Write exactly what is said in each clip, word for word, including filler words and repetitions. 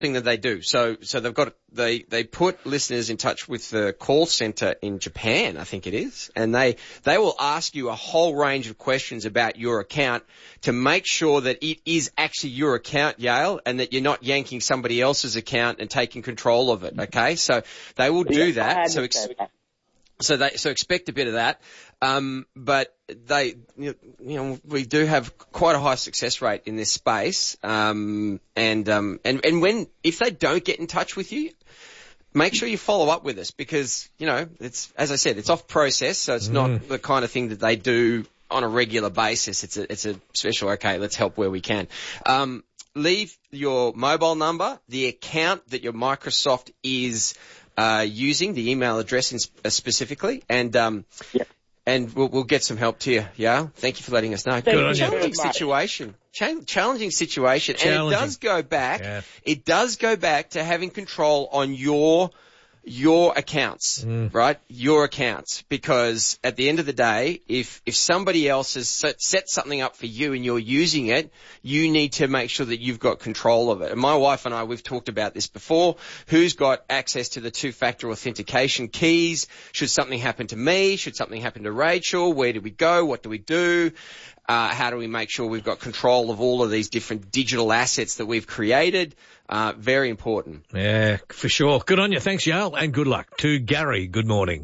thing that they do. So, so they've got, they, they put listeners in touch with the call center in Japan, I think it is, and they, they will ask you a whole range of questions about your account to make sure that it is actually your account, Yale, and that you're not yanking somebody else's account and taking control of it. Okay. So they will do Yeah, that. I So, ex- understand that. so they, so expect a bit of that. Um, but they, you know, we do have quite a high success rate in this space. Um, and, um, and, and when, if they don't get in touch with you, make sure you follow up with us because, you know, it's, as I said, it's off process. So it's mm. not the kind of thing that they do on a regular basis. It's a, it's a special, okay, let's help where we can. Um, leave your mobile number, the account that your Microsoft is, uh, using, the email address in, uh, specifically, and, um, yep. And we'll, we'll get some help to you, yeah? Thank you for letting us know. Thank Challenging situation. Ch- challenging situation. Challenging. And it does go back, yeah. it does go back to having control on your, your accounts, mm. right? Your accounts. Because at the end of the day, if, if somebody else has set, set something up for you and you're using it, you need to make sure that you've got control of it. And my wife and I, we've talked about this before. Who's got access to the two-factor authentication keys? Should something happen to me? Should something happen to Rachel? Where do we go? What do we do? Uh, how do we make sure we've got control of all of these different digital assets that we've created? Uh, very important. Yeah, for sure. Good on you. Thanks, Yale, and good luck. To Gary, good morning.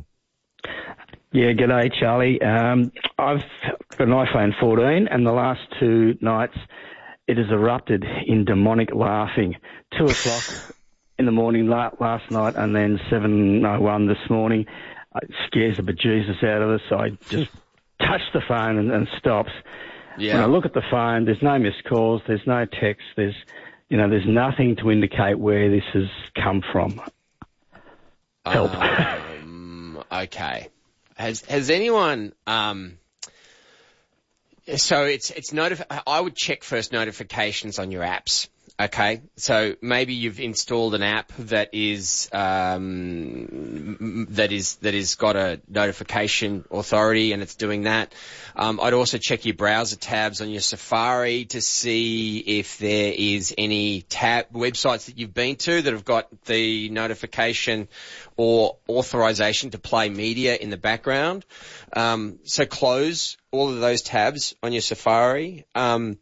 Yeah, g'day, Charlie. Um, I've got an iPhone fourteen, and the last two nights it has erupted in demonic laughing. Two o'clock in the morning last night, and then seven oh one this morning. It scares the bejesus out of us. So I just touch the phone and, and stops. Yeah. When I look at the phone, there's no missed calls, there's no text, there's, you know, there's nothing to indicate where this has come from. Help. Um, okay. Has has anyone? Um, so it's it's notif- I would check first notifications on your apps. Okay, so maybe you've installed an app that is um, that is that is got a notification authority and it's doing that. Um, I'd also check your browser tabs on your Safari to see if there is any tab websites that you've been to that have got the notification or authorization to play media in the background. Um, so close all of those tabs on your Safari. Um,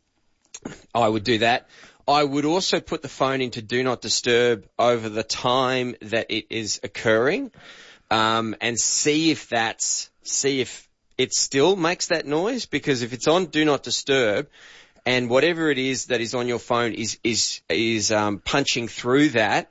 I would do that. I would also put the phone into Do Not Disturb over the time that it is occurring, um, and see if that's, see if it still makes that noise, because if it's on Do Not Disturb and whatever it is that is on your phone is, is, is, um, punching through that,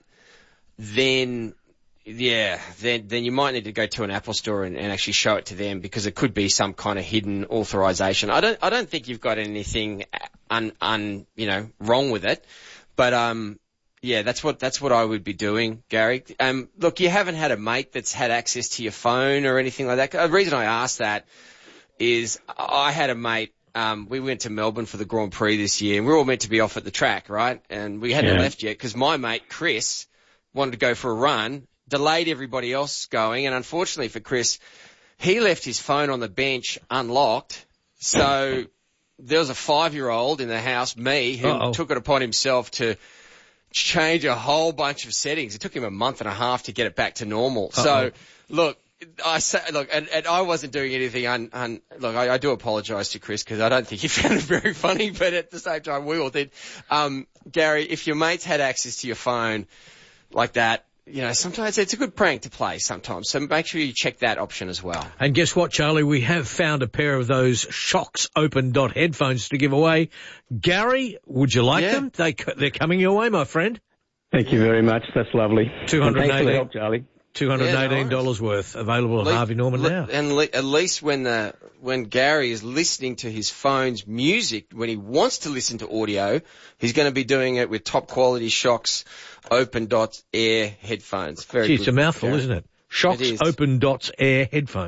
then, yeah, then, then you might need to go to an Apple store and, and actually show it to them, because it could be some kind of hidden authorization. I don't, I don't think you've got anything un, un, you know, wrong with it, but, um, yeah, that's what, that's what I would be doing, Gary. Um, look, you haven't had a mate that's had access to your phone or anything like that. The reason I asked that is I had a mate, um, we went to Melbourne for the Grand Prix this year and we were all meant to be off at the track, right? And we hadn't yeah. left yet because my mate, Chris, wanted to go for a run, delayed everybody else going, and unfortunately for Chris, he left his phone on the bench unlocked. So there was a five-year-old in the house, me, who Uh-oh. took it upon himself to change a whole bunch of settings. It took him a month and a half to get it back to normal. Uh-oh. So look, I say, look, and, and I wasn't doing anything un, un look, I, I do apologise to Chris because I don't think he found it very funny, but at the same time we all did. Um, Gary, if your mates had access to your phone like that, you know, sometimes it's a good prank to play sometimes. So make sure you check that option as well. And guess what, Charlie? We have found a pair of those Shocks Open Dot headphones to give away. Gary, would you like Yeah. them? They, they're coming your way, my friend. Thank you very much. That's lovely. two hundred eighteen And thanks for the help, Charlie. two hundred eighteen dollars Yeah, no worth available at Le- Harvey Norman le- now. And le- at least when the when Gary is listening to his phone's music, when he wants to listen to audio, he's going to be doing it with top quality Shocks Open Dot Air headphones. Very Gee, good, it's a mouthful, Gary. isn't it? Shocks It is. Open Dots Air headphones.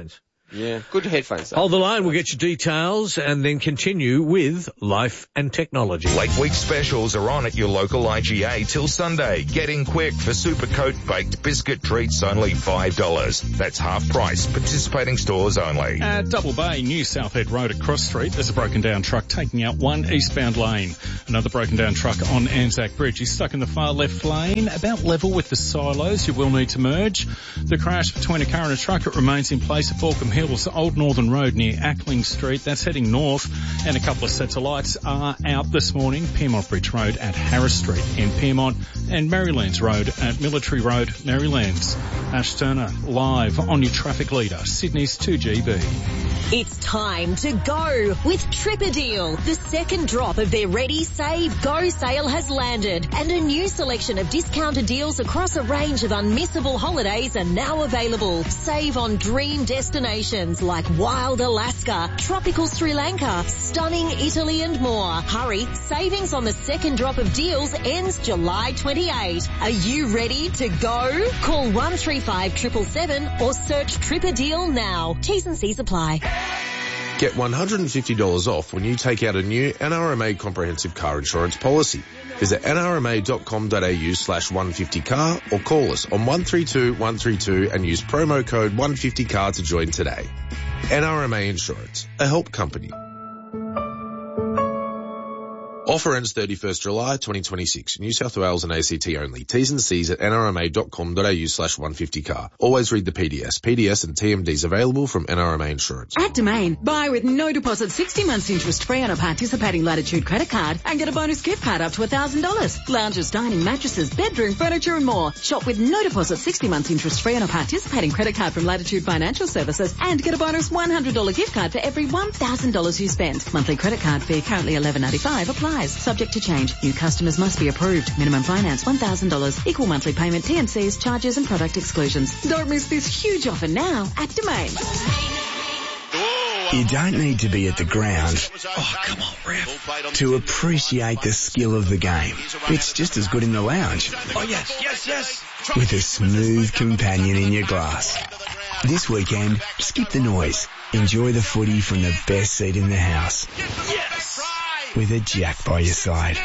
Yeah, good headphones though. Hold the line, we'll get your details and then continue with Life and Technology. Late week specials are on at your local I G A till Sunday. Get in quick for Supercoat baked biscuit treats, only five dollars. That's half price. Participating stores only. At Double Bay, New Southhead Road at Cross Street, there's a broken down truck taking out one eastbound lane. Another broken down truck on Anzac Bridge is stuck in the far left lane, about level with the silos. You will need to merge. The crash between a car and a truck, it remains in place at Falcombe Hills, Old Northern Road near Ackling Street. That's heading north, and a couple of sets of lights are out this morning. Piermont Bridge Road at Harris Street in Piermont, and Marylands Road at Military Road, Marylands. Ash Turner, live on your traffic leader, Sydney's two G B. It's time to go with Tripadeal. The second drop of their Ready, Save, Go sale has landed, and a new selection of discounted deals across a range of unmissable holidays are now available. Save on dream destinations like wild Alaska, tropical Sri Lanka, stunning Italy and more. Hurry, savings on the second drop of deals ends July twenty-eighth. Are you ready to go? Call one three five seven seven seven or search Tripadeal now. T's and C's apply. Get one hundred fifty dollars off when you take out a new N R M A comprehensive car insurance policy. Visit nrma.com.au slash 150car or call us on one three two one three two and use promo code one fifty car to join today. N R M A Insurance, a help company. Offer ends thirty-first July twenty twenty-six. New South Wales and A C T only. T's and C's at nrma.com.au slash 150car. Always read the P D S. P D S and T M Ds available from N R M A Insurance. At Domain, buy with no deposit, sixty months interest free on a participating Latitude credit card and get a bonus gift card up to one thousand dollars. Lounges, dining, mattresses, bedroom, furniture and more. Shop with no deposit, sixty months interest free on a participating credit card from Latitude Financial Services and get a bonus one hundred dollars gift card for every one thousand dollars you spend. Monthly credit card fee currently eleven ninety-five applies. Subject to change. New customers must be approved. Minimum finance one thousand dollars. Equal monthly payment. T and C's, charges and product exclusions. Don't miss this huge offer now at Domain. You don't need to be at the ground. Oh, come on, ref. To appreciate the skill of the game. It's just as good in the lounge. Oh, yes, yes, yes. With a smooth companion in your glass. This weekend, skip the noise. Enjoy the footy from the best seat in the house. Yes. With a Jack by your side.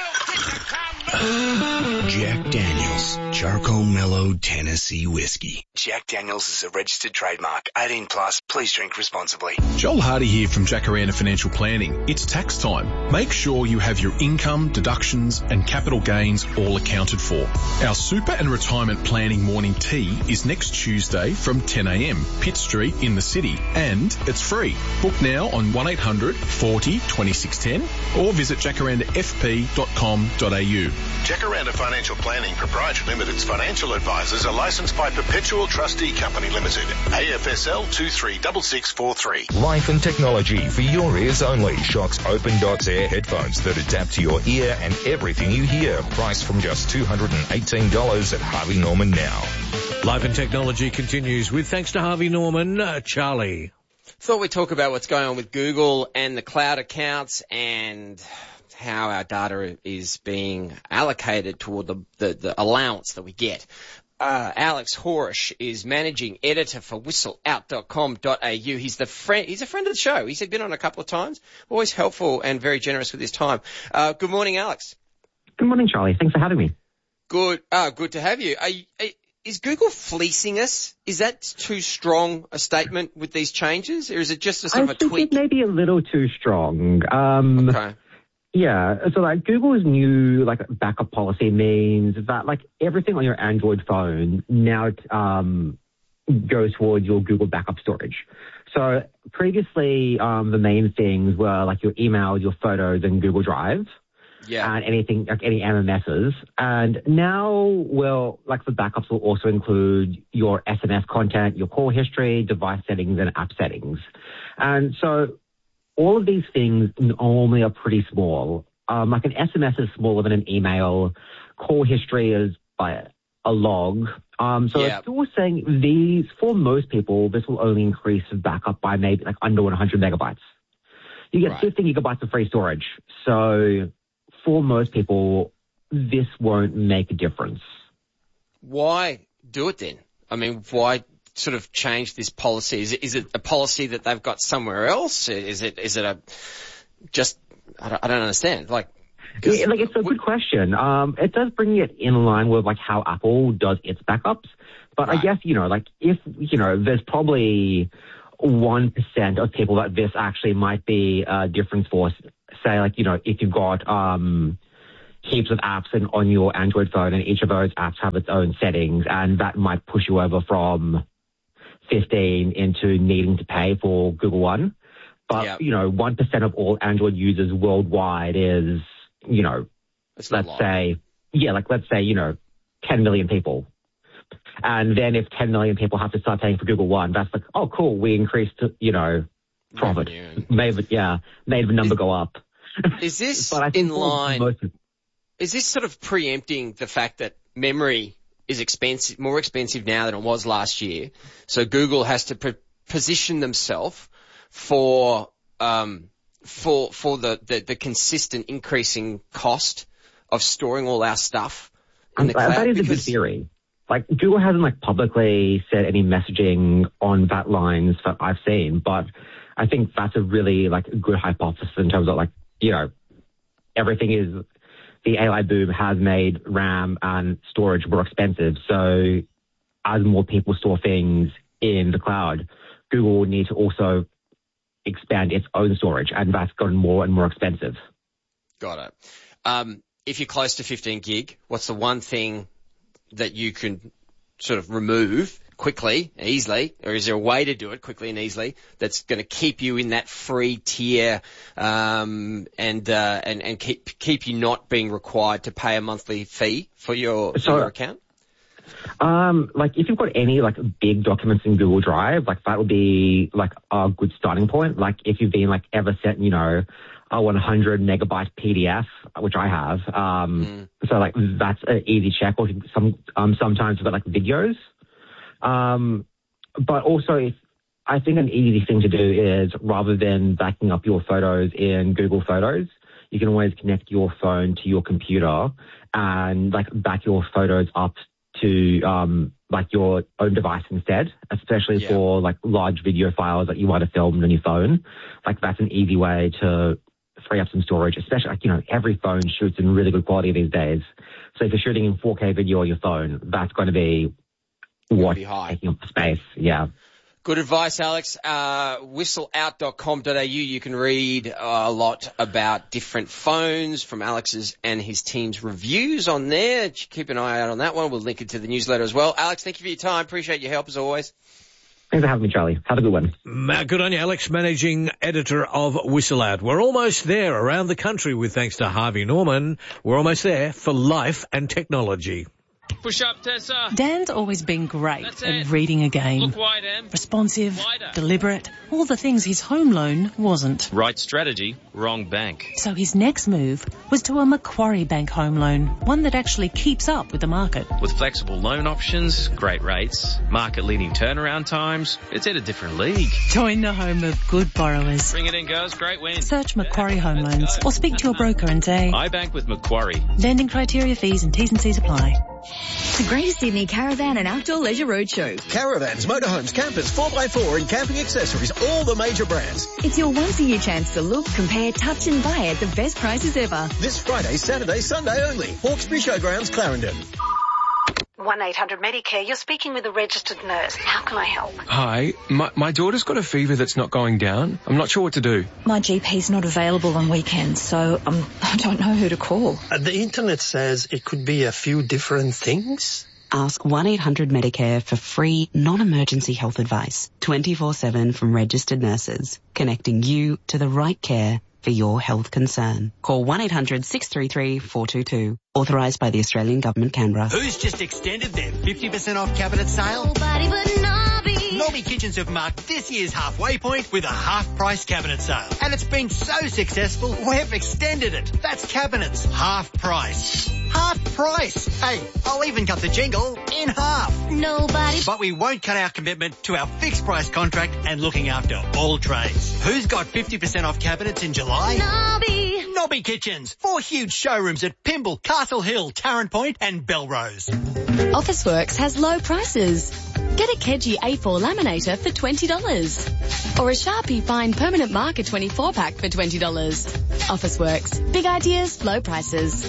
Jack Daniels, Charcoal Mellow Tennessee Whiskey. Jack Daniels is a registered trademark. eighteen plus, please drink responsibly. Joel Hardy here from Jacaranda Financial Planning. It's tax time. Make sure you have your income, deductions and capital gains all accounted for. Our super and retirement planning morning tea is next Tuesday from ten a m, Pitt Street in the city, and it's free. Book now on one eight hundred forty twenty-six ten or visit jacaranda f p dot com dot a u. Jacaranda Financial Planning Proprietary Limited's financial advisors are licensed by Perpetual Trustee Company Limited, A F S L two three six six four three. Life and Technology for your ears only. Shocks Open Dots Air headphones that adapt to your ear and everything you hear. Priced from just two hundred eighteen dollars at Harvey Norman now. Life and Technology continues with thanks to Harvey Norman. Uh, Charlie. Thought we'd talk about what's going on with Google and the cloud accounts and how our data is being allocated toward the, the, the allowance that we get. Uh, Alex Horish is managing editor for whistle out dot com dot a u. He's the friend, he's a friend of the show. He's been on a couple of times, always helpful and very generous with his time. Uh, good morning, Alex. Good morning, Charlie. Thanks for having me. Good, uh, good to have you. Are you are, is Google fleecing us? Is that too strong a statement with these changes, or is it just a sort I of a think tweak? it may be a little too strong. Um, okay. Yeah, so like Google's new like backup policy means that like everything on your Android phone now um, goes towards your Google backup storage. So previously um, the main things were like your email, your photos, and Google Drive. Yeah. And anything like any M M Ss. And now, well, like the backups will also include your S M S content, your call history, device settings, and app settings. And so all of these things normally are pretty small. Um, like an S M S is smaller than an email. Call history is by a log. Um, so yeah. it's still saying these, for most people, this will only increase the backup by maybe like under one hundred megabytes. You get right. fifty gigabytes of free storage. So for most people, this won't make a difference. Why do it then? I mean, why sort of changed this policy? Is it, is it a policy that they've got somewhere else? Is it, is it a, just, I don't, I don't understand. Like, yeah, like it's a good question. Um, it does bring it in line with like how Apple does its backups. But right. I guess, you know, like if, you know, there's probably one percent of people that this actually might be a difference for, say, like, you know, if you've got, um, heaps of apps in, on your Android phone and each of those apps have its own settings, and that might push you over from fifteen into needing to pay for Google One. But, yep. you know, one percent of all Android users worldwide is, you know, That's let's say, yeah, like let's say, you know, ten million people. And then if ten million people have to start paying for Google One, that's like, oh, cool, we increased, you know, profit. Made it, yeah, made the number is, go up. Is this but I think in line? Most of, is this sort of preempting the fact that memory is expensive, more expensive now than it was last year? So Google has to pre- position themselves for um, for for the, the, the consistent increasing cost of storing all our stuff in the cloud. That is a good theory. Like, Google hasn't, like, publicly said any messaging on that lines that I've seen, but I think that's a really, like, good hypothesis in terms of, like, you know, everything is, the A I boom has made RAM and storage more expensive. So as more people store things in the cloud, Google will need to also expand its own storage, and that's gotten more and more expensive. Got it. Um, if you're close to fifteen gig, what's the one thing that you can sort of remove quickly, easily, or is there a way to do it quickly and easily that's going to keep you in that free tier, um, and, uh, and, and keep, keep you not being required to pay a monthly fee for your, so, for your account? Um, like if you've got any like big documents in Google Drive, like that would be like a good starting point. Like if you've been like ever sent, you know, a one hundred megabyte P D F, which I have. Um, mm. So like that's an easy check. Or some, um, sometimes you've got like videos. Um, but also if, I think an easy thing to do is rather than backing up your photos in Google Photos, you can always connect your phone to your computer and like back your photos up to, um, like your own device instead, especially yeah. for like large video files that you want to film on your phone. Like that's an easy way to free up some storage, especially like, you know, every phone shoots in really good quality these days. So if you're shooting in four K video on your phone, that's going to be what's taking up space. Yeah. Good advice, Alex. Uh, whistle out dot com dot a u. You can read a lot about different phones from Alex's and his team's reviews on there. Keep an eye out on that one. We'll link it to the newsletter as well. Alex, thank you for your time. Appreciate your help as always. Thanks for having me, Charlie. Have a good one. Good on you, Alex, managing editor of Whistle Out. We're almost there around the country with thanks to Harvey Norman. We're almost there for life and technology. Push up, Tessa. Dan's always been great That's at it. reading a game. Look wide, Em. Responsive, Wider. deliberate, all the things his home loan wasn't. Right strategy, wrong bank. So his next move was to a Macquarie Bank home loan, one that actually keeps up with the market. With flexible loan options, great rates, market-leading turnaround times, it's at a different league. Join the home of good borrowers. Bring it in, girls. Great win. Search Macquarie Home Loans or speak to your broker and say, I bank with Macquarie. Lending criteria, fees and T's and C's apply. The Greater Sydney Caravan and Outdoor Leisure Roadshow. Caravans, motorhomes, campers, four by four and camping accessories, all the major brands. It's your once-a-year chance to look, compare, touch and buy at the best prices ever. This Friday, Saturday, Sunday only. Hawkesbury Showgrounds, Clarendon. one eight hundred Medicare, you're speaking with a registered nurse. How can I help? Hi, my, my daughter's got a fever that's not going down. I'm not sure what to do. My G P's not available on weekends, so um, I don't know who to call. Uh, the internet says it could be a few different things. Ask one eight hundred Medicare for free, non-emergency health advice. twenty-four seven from registered nurses, connecting you to the right care for your health concern. Call one eight hundred six three three four two two. Authorised by the Australian Government, Canberra. Who's just extended their fifty percent off cabinet sale? Nobody but Nobby. Nobby Kitchens have marked this year's halfway point with a half-price cabinet sale. And it's been so successful, we've extended it. That's cabinets, half price. Half price. Hey, I'll even cut the jingle in half. Nobody. But we won't cut our commitment to our fixed price contract and looking after all trades. Who's got fifty percent off cabinets in July? Nobby. Nobby Kitchens. Four huge showrooms at Pymble, Castle Hill, Tarrant Point and Belrose. Officeworks has low prices. Get a Keji A four laminator for twenty dollars. Or a Sharpie Fine Permanent Marker twenty-four pack for twenty dollars. Officeworks. Big ideas, low prices.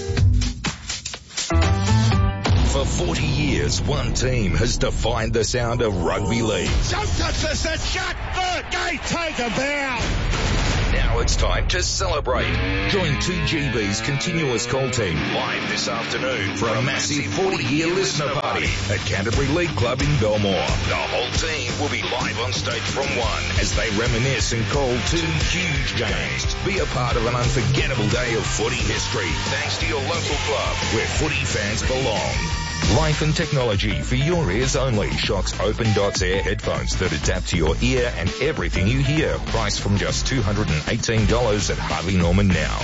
For forty years, one team has defined the sound of rugby league. Don't touch this and shut the gate, take a bow. Now it's time to celebrate. Join two G B's continuous call team live this afternoon for a massive forty-year listener party at Canterbury League Club in Belmore. The whole team will be live on stage from one as they reminisce and call two huge games. Be a part of an unforgettable day of footy history thanks to your local club where footy fans belong. Life and technology for your ears only. Shocks Open Dots Air headphones that adapt to your ear and everything you hear. Price from just two hundred eighteen dollars at Harvey Norman now.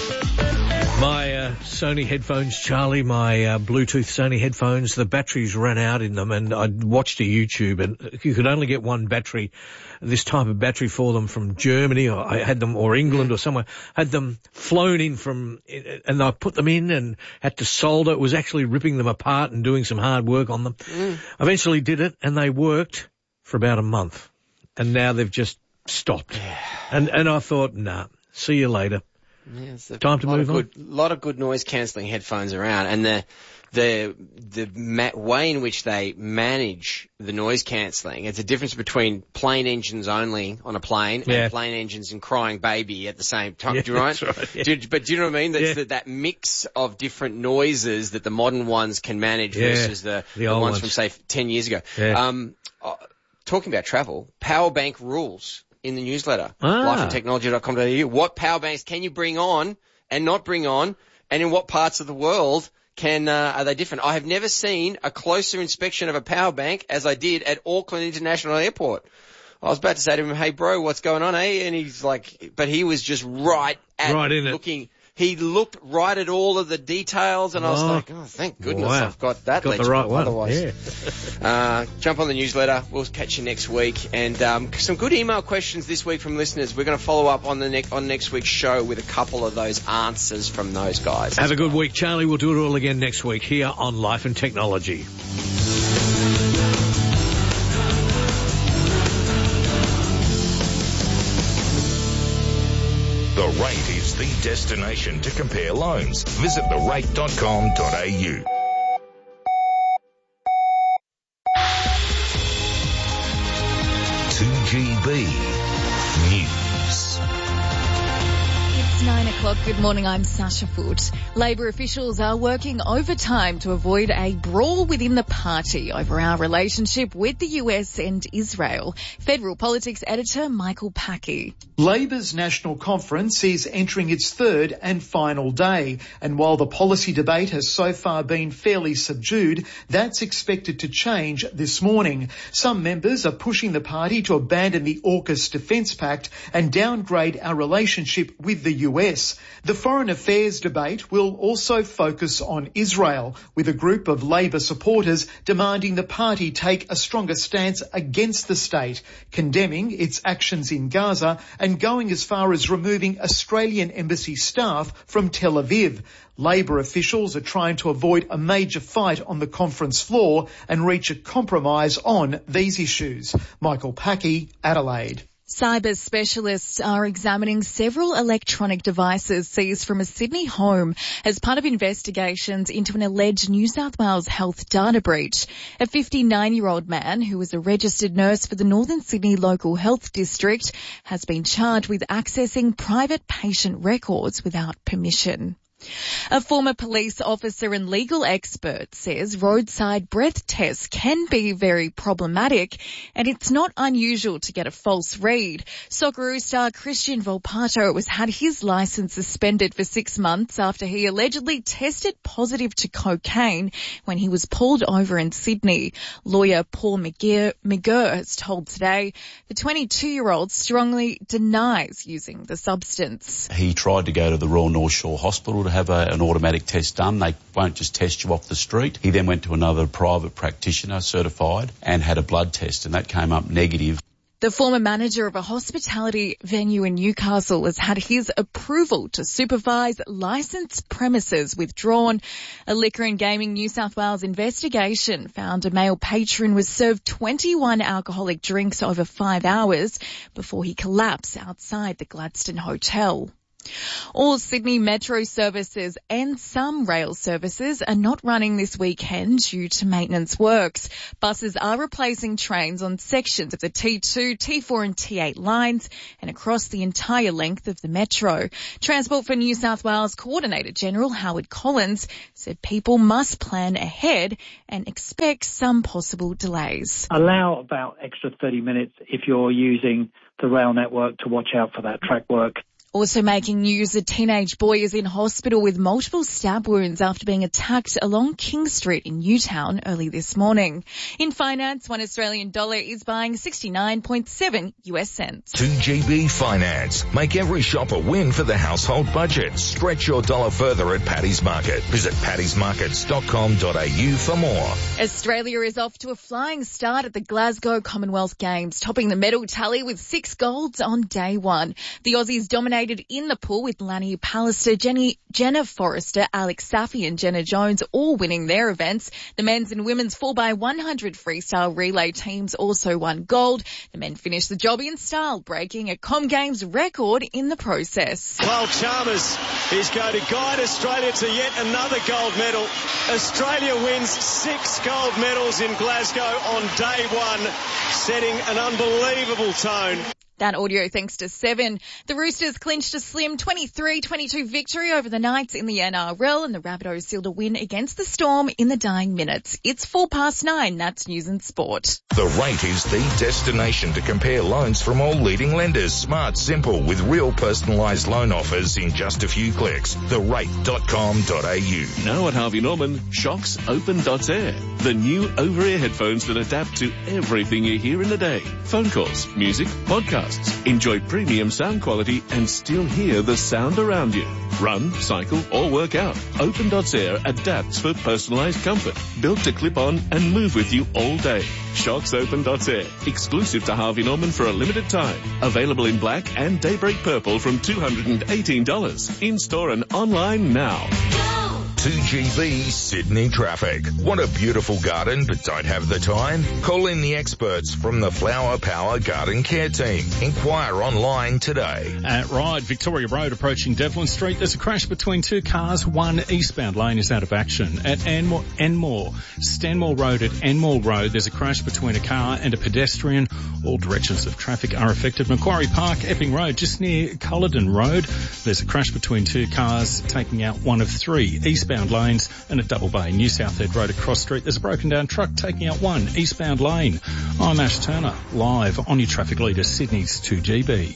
My uh, Sony headphones, Charlie, my uh, Bluetooth Sony headphones, the batteries ran out in them, and I watched a YouTube, and you could only get one battery, this type of battery for them from Germany, or I had them, or England or somewhere, had them flown in from, and I put them in and had to solder. It was actually ripping them apart and doing some hard work on them. Mm. Eventually did it, and they worked for about a month, and now they've just stopped. Yeah. And, and I thought, nah, see you later. Yeah, time to move on. A lot of good noise cancelling headphones around, and the the the ma- way in which they manage the noise cancelling. It's a difference between plane engines only on a plane yeah. and plane engines and crying baby at the same time. Yeah, do you right? That's right yeah. do, but do you know what I mean? That's yeah. that, that mix of different noises that the modern ones can manage yeah. versus the, the, the old ones, ones from say ten years ago. Yeah. Um, uh, talking about travel, power bank rules in the newsletter, ah. life and technology dot com dot a u. What power banks can you bring on and not bring on, and in what parts of the world can uh, are they different? I have never seen a closer inspection of a power bank as I did at Auckland International Airport. I was about to say to him, "Hey, bro, what's going on, eh?" And he's like, but he was just right at right in looking. It. He looked right at all of the details, and I was oh. like, "Oh, thank goodness wow. I've got that." Got the right one. Otherwise, yeah. uh, jump on the newsletter. We'll catch you next week, and um, some good email questions this week from listeners. We're going to follow up on the ne- on next week's show with a couple of those answers from those guys. Have a good week, Charlie. We'll do it all again next week here on Life and Technology. The Rate is the destination to compare loans. Visit the rate dot com dot a u. two G B News. It's nine o'clock. Good morning. I'm Sasha Foote. Labor officials are working overtime to avoid a brawl within the party over our relationship with the U S and Israel. Federal Politics editor Michael Packy. Labor's National Conference is entering its third and final day, and while the policy debate has so far been fairly subdued, that's expected to change this morning. Some members are pushing the party to abandon the AUKUS Defence Pact and downgrade our relationship with the U S. The foreign affairs debate will also focus on Israel, with a group of Labor supporters demanding the party take a stronger stance against the state, condemning its actions in Gaza and going as far as removing Australian embassy staff from Tel Aviv. Labor officials are trying to avoid a major fight on the conference floor and reach a compromise on these issues. Michael Packy, Adelaide. Cyber specialists are examining several electronic devices seized from a Sydney home as part of investigations into an alleged New South Wales health data breach. A fifty-nine-year-old man who was a registered nurse for the Northern Sydney Local Health District has been charged with accessing private patient records without permission. A former police officer and legal expert says roadside breath tests can be very problematic, and it's not unusual to get a false read. Socceroo star Christian Volpato has had his licence suspended for six months after he allegedly tested positive to cocaine when he was pulled over in Sydney. Lawyer Paul McGeer, McGurr has told Today the twenty-two-year-old strongly denies using the substance. He tried to go to the Royal North Shore Hospital to have a, an automatic test done. They won't just test you off the street. He then went to another private practitioner, certified, and had a blood test, and that came up negative. The former manager of a hospitality venue in Newcastle has had his approval to supervise licensed premises withdrawn. A Liquor and Gaming New South Wales investigation found a male patron was served twenty-one alcoholic drinks over five hours before he collapsed outside the Gladstone Hotel. All Sydney Metro services and some rail services are not running this weekend due to maintenance works. Buses are replacing trains on sections of the T two, T four and T eight lines and across the entire length of the Metro. Transport for New South Wales Coordinator General Howard Collins said people must plan ahead and expect some possible delays. Allow about extra thirty minutes if you're using the rail network to watch out for that track work. Also making news, a teenage boy is in hospital with multiple stab wounds after being attacked along King Street in Newtown early this morning. In finance, one Australian dollar is buying sixty-nine point seven U S cents. two G B Finance. Make every shop a win for the household budget. Stretch your dollar further at Paddy's Market. Visit paddys markets dot com dot a u for more. Australia is off to a flying start at the Glasgow Commonwealth Games, topping the medal tally with six golds on day one. The Aussies dominated in the pool with Lani Pallister, Jenny, Jenna Forrester, Alex Safi and Jenna Jones all winning their events. The men's and women's four by one hundred freestyle relay teams also won gold. The men finished the job in style, breaking a Com Games record in the process. Kyle Chalmers is going to guide Australia to yet another gold medal. Australia wins six gold medals in Glasgow on day one, setting an unbelievable tone. That audio thanks to Seven. The Roosters clinched a slim twenty-three twenty-two victory over the Knights in the N R L, and the Rabbitohs sealed a win against the Storm in the dying minutes. It's four past nine. That's News and Sport. The Rate is the destination to compare loans from all leading lenders. Smart, simple, with real personalised loan offers in just a few clicks. the rate dot com dot a u. Now at Harvey Norman, Shocks Open Air. The new over-ear headphones that adapt to everything you hear in the day. Phone calls, music, podcasts. Enjoy premium sound quality and still hear the sound around you. Run, cycle or work out. Open Air adapts for personalised comfort. Built to clip on and move with you all day. Shocks Open Air. Exclusive to Harvey Norman for a limited time. Available in black and daybreak purple from two hundred eighteen dollars. In-store and online now. two G B Sydney traffic. Want a beautiful garden but don't have the time? Call in the experts from the Flower Power Garden Care Team. Inquire online today. At Ryde, Victoria Road approaching Devlin Street, there's a crash between two cars. One eastbound lane is out of action. At Enmore, Enmore, Stanmore Road at Enmore Road, there's a crash between a car and a pedestrian. All directions of traffic are affected. Macquarie Park, Epping Road, just near Culloden Road, there's a crash between two cars, taking out one of three eastbound lanes, and at Double Bay, New Southend Road at Cross Street, there's a broken down truck taking out one eastbound lane. I'm Ash Turner, live on your traffic leader, Sydney's two G B.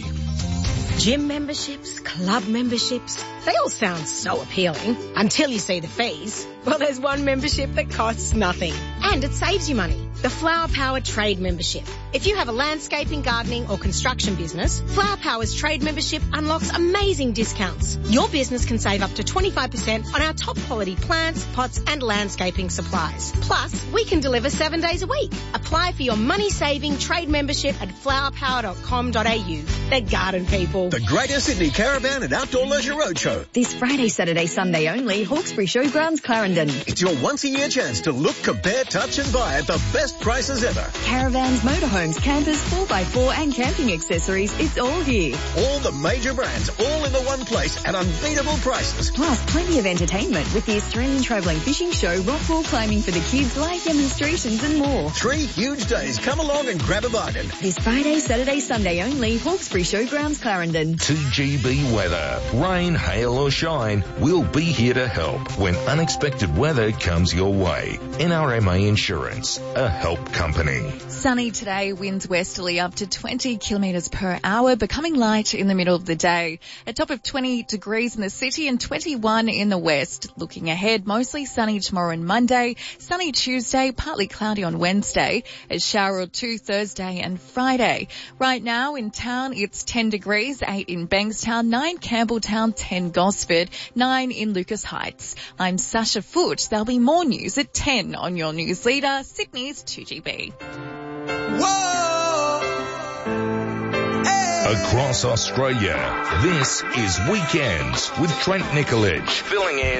Gym memberships, club memberships, they all sound so appealing until you see the fees. Well, there's one membership that costs nothing and it saves you money. The Flower Power Trade Membership. If you have a landscaping, gardening or construction business, Flower Power's trade membership unlocks amazing discounts. Your business can save up to twenty-five percent on our top quality plants, pots and landscaping supplies. Plus, we can deliver seven days a week. Apply for your money-saving trade membership at flower power dot com dot a u. They're garden people. The Greater Sydney Caravan and Outdoor Leisure Roadshow. This Friday, Saturday, Sunday only, Hawkesbury Showgrounds, Clarendon. It's your once-a-year chance to look, compare, touch and buy at the best prices ever. Caravans, motorhomes, campers, four by four and camping accessories, it's all here. All the major brands, all in the one place at unbeatable prices. Plus, plenty of entertainment with the Australian Travelling Fishing Show, rock wall climbing for the kids, live demonstrations and more. Three huge days. Come along and grab a bargain. This Friday, Saturday, Sunday only, Hawkesbury Showgrounds, Clarendon. two G B weather. Rain, hail or shine, we'll be here to help when unexpected weather comes your way. N R M A Insurance, a help company. Sunny today, winds westerly up to twenty kilometres per hour, becoming light in the middle of the day. A top of twenty degrees in the city and twenty-one in the west. Looking ahead, mostly sunny tomorrow and Monday, sunny Tuesday, partly cloudy on Wednesday, a shower or two Thursday and Friday. Right now in town, it's ten degrees, eight in Bankstown, nine Campbelltown, ten Gosford, nine in Lucas Heights. I'm Sasha Foote. There'll be more news at ten on your news leader, Sydney's two G B. Whoa! Across Australia, this is Weekends with Trent Nicolich. Filling in